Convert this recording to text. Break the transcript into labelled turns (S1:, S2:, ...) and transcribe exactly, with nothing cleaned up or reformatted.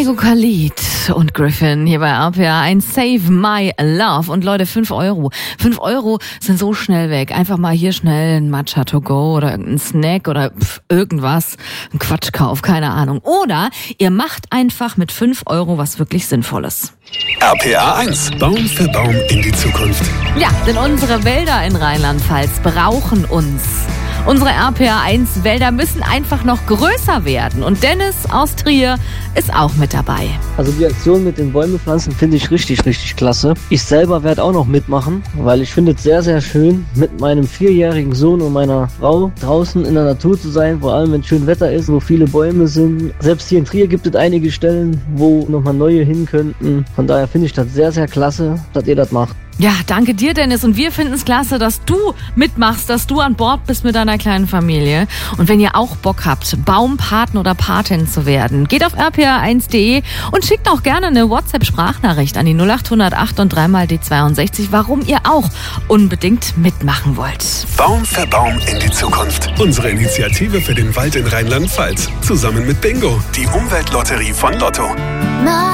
S1: Gregor Khalid und Griffin hier bei R P R eins Save My Love. Und Leute, fünf Euro. fünf Euro sind so schnell weg. Einfach mal hier schnell ein Matcha to go oder irgendein Snack oder pff, irgendwas. Ein Quatschkauf, keine Ahnung. Oder ihr macht einfach mit fünf Euro was wirklich Sinnvolles.
S2: R P R eins. Baum für Baum in die Zukunft.
S1: Ja, denn unsere Wälder in Rheinland-Pfalz brauchen uns. Unsere R P R eins Wälder müssen einfach noch größer werden. Und Dennis aus Trier ist auch mit dabei.
S3: Also die Aktion mit den Bäume pflanzen finde ich richtig, richtig klasse. Ich selber werde auch noch mitmachen, weil ich finde es sehr, sehr schön, mit meinem vierjährigen Sohn und meiner Frau draußen in der Natur zu sein. Vor allem, wenn schön Wetter ist, wo viele Bäume sind. Selbst hier in Trier gibt es einige Stellen, wo nochmal neue hin könnten. Von daher finde ich das sehr, sehr klasse, dass ihr das macht.
S1: Ja, danke dir, Dennis. Und wir finden es klasse, dass du mitmachst, dass du an Bord bist mit deiner kleinen Familie. Und wenn ihr auch Bock habt, Baumpaten oder Patin zu werden, geht auf r p r eins punkt d e und schickt auch gerne eine WhatsApp-Sprachnachricht an die null acht null null acht und dreimal die zweiundsechzig, warum ihr auch unbedingt mitmachen wollt.
S2: Baum für Baum in die Zukunft. Unsere Initiative für den Wald in Rheinland-Pfalz. Zusammen mit Bingo, die Umweltlotterie von Lotto.